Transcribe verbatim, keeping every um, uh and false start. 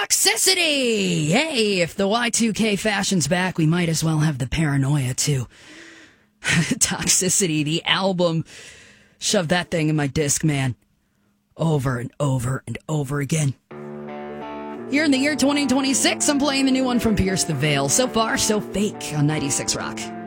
Toxicity! Hey, if the Y two K fashion's back, we might as well have the paranoia, too. Toxicity, the album. Shove that thing in my disc, man. Over and over and over again. Here in the year twenty twenty-six, I'm playing the new one from Pierce the Veil. So far, so fake on ninety-six Rock.